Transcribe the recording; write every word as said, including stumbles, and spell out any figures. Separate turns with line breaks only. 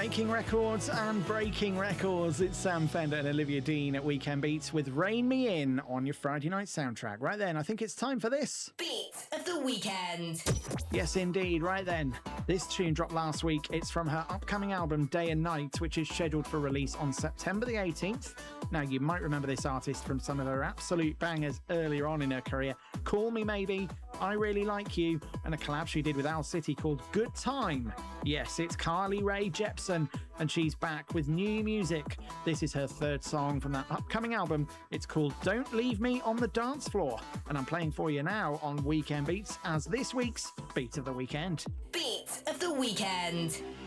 Making records and breaking records. It's Sam Fender and Olivia Dean at Weekend Beats with Rain Me In on your Friday night soundtrack. Right then, I think it's time for this.
Beat of the Weekend.
Yes, indeed. Right then. This tune dropped last week. It's from her upcoming album, Day and Night, which is scheduled for release on September the eighteenth. Now, you might remember this artist from some of her absolute bangers earlier on in her career. Call Me Maybe, I Really Like You, and a collab she did with Owl City called Good Time. Yes, it's Carly Rae Jepsen, and she's back with new music. This is her third song from that upcoming album. It's called Don't Leave Me on the Dance Floor, and I'm playing for you now on Weekend Beats as this week's Beat of the Weekend.
Beat of the Weekend.